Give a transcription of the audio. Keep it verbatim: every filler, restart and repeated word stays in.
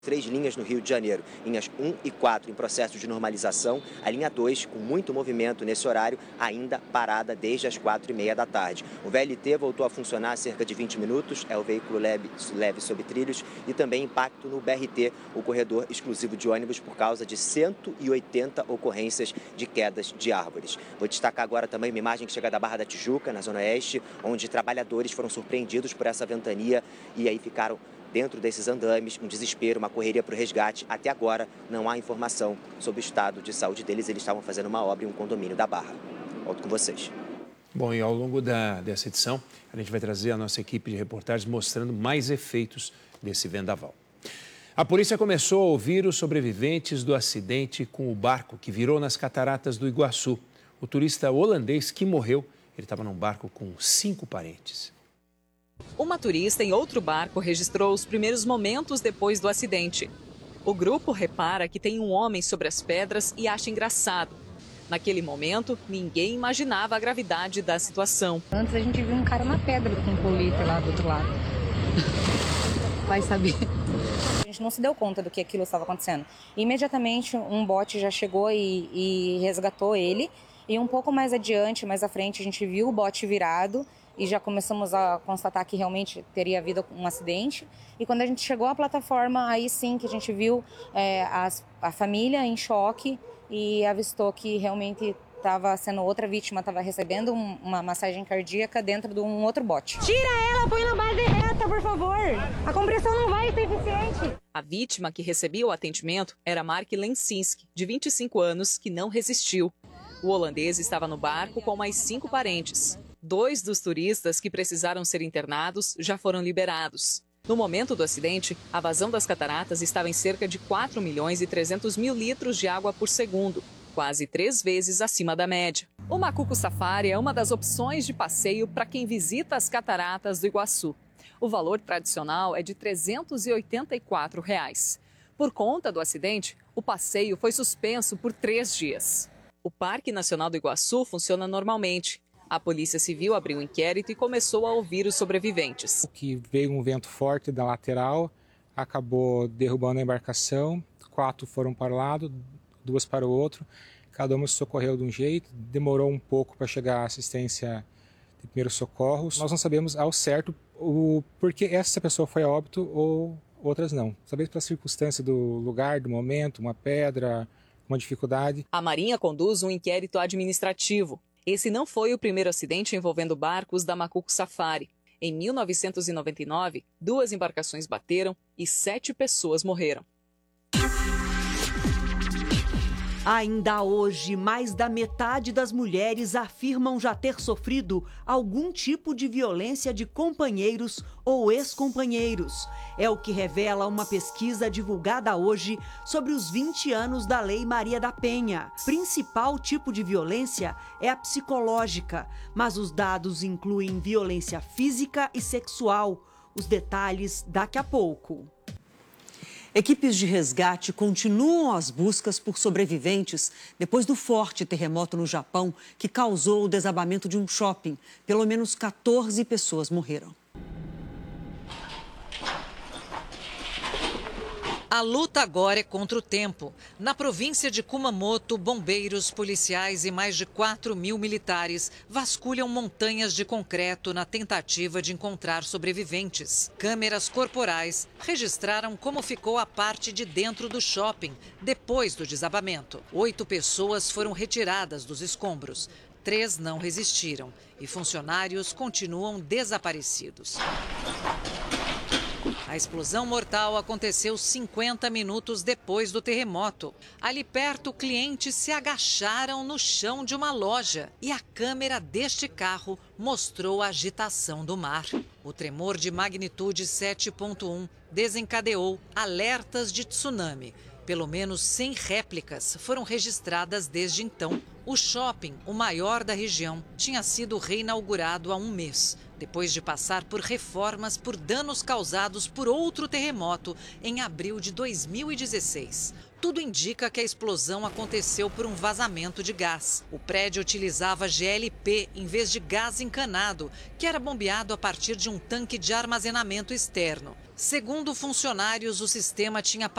Três linhas no Rio de Janeiro, linhas um e quatro em processo de normalização, a linha dois com muito movimento nesse horário, ainda parada desde as quatro e meia da tarde. O V L T voltou a funcionar há cerca de vinte minutos, é o veículo leve, leve sobre trilhos, e também impacto no B R T, o corredor exclusivo de ônibus, por causa de cento e oitenta ocorrências de quedas de árvores. Vou destacar agora também uma imagem que chega da Barra da Tijuca, na Zona Oeste, onde trabalhadores foram surpreendidos por essa ventania e aí ficaram dentro desses andames, um desespero, uma correria para o resgate. Até agora não há informação sobre o estado de saúde deles. Eles estavam fazendo uma obra em um condomínio da Barra. Volto com vocês. Bom, e ao longo da, dessa edição, a gente vai trazer a nossa equipe de reportagens mostrando mais efeitos desse vendaval. A polícia começou a ouvir os sobreviventes do acidente com o barco que virou nas cataratas do Iguaçu. O turista holandês que morreu, ele estava num barco com cinco parentes. Uma turista em outro barco registrou os primeiros momentos depois do acidente. O grupo repara que tem um homem sobre as pedras e acha engraçado. Naquele momento, ninguém imaginava a gravidade da situação. Antes a gente viu um cara na pedra com um colete lá do outro lado. Vai saber. A gente não se deu conta do que aquilo estava acontecendo. Imediatamente um bote já chegou e, e resgatou ele. E um pouco mais adiante, mais à frente, a gente viu o bote virado. E já começamos a constatar que realmente teria havido um acidente. E quando a gente chegou à plataforma, aí sim que a gente viu é, as, a família em choque e avistou que realmente estava sendo outra vítima, estava recebendo um, uma massagem cardíaca dentro de um outro bote. Tira ela, põe na base reta, por favor. A compressão não vai ser eficiente. A vítima que recebia o atendimento era Mark Lensinski, de vinte e cinco anos, que não resistiu. O holandês estava no barco com mais cinco parentes. Dois dos turistas que precisaram ser internados já foram liberados. No momento do acidente, a vazão das cataratas estava em cerca de quatro milhões e trezentos mil litros de água por segundo, quase três vezes acima da média. O Macuco Safari é uma das opções de passeio para quem visita as cataratas do Iguaçu. O valor tradicional é de trezentos e oitenta e quatro reais. Por conta do acidente, o passeio foi suspenso por três dias. O Parque Nacional do Iguaçu funciona normalmente. A Polícia Civil abriu um inquérito e começou a ouvir os sobreviventes. Que veio um vento forte da lateral, acabou derrubando a embarcação. Quatro foram para o lado, duas para o outro. Cada uma se socorreu de um jeito. Demorou um pouco para chegar a assistência de primeiros socorros. Nós não sabemos ao certo o porquê essa pessoa foi a óbito ou outras não. Sabemos pela circunstância do lugar, do momento, uma pedra, uma dificuldade. A Marinha conduz um inquérito administrativo. Esse não foi o primeiro acidente envolvendo barcos da Macuco Safari. Em mil novecentos e noventa e nove, duas embarcações bateram e sete pessoas morreram. Ainda hoje, mais da metade das mulheres afirmam já ter sofrido algum tipo de violência de companheiros ou ex-companheiros. É o que revela uma pesquisa divulgada hoje sobre os vinte anos da Lei Maria da Penha. Principal tipo de violência é a psicológica, mas os dados incluem violência física e sexual. Os detalhes daqui a pouco. Equipes de resgate continuam as buscas por sobreviventes depois do forte terremoto no Japão que causou o desabamento de um shopping. Pelo menos quatorze pessoas morreram. A luta agora é contra o tempo. Na província de Kumamoto, bombeiros, policiais e mais de quatro mil militares vasculham montanhas de concreto na tentativa de encontrar sobreviventes. Câmeras corporais registraram como ficou a parte de dentro do shopping depois do desabamento. Oito pessoas foram retiradas dos escombros. Três não resistiram e funcionários continuam desaparecidos. A explosão mortal aconteceu cinquenta minutos depois do terremoto. Ali perto, clientes se agacharam no chão de uma loja e a câmera deste carro mostrou a agitação do mar. O tremor de magnitude sete ponto um desencadeou alertas de tsunami Pelo menos cem réplicas foram registradas desde então. O shopping, o maior da região, tinha sido reinaugurado há um mês, depois de passar por reformas por danos causados por outro terremoto em abril de dois mil e dezesseis. Tudo indica que a explosão aconteceu por um vazamento de gás. O prédio utilizava G L P em vez de gás encanado, que era bombeado a partir de um tanque de armazenamento externo. Segundo funcionários, o sistema tinha